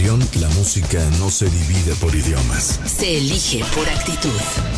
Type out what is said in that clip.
Torreón, la música no se divide por idiomas. Se elige por actitud.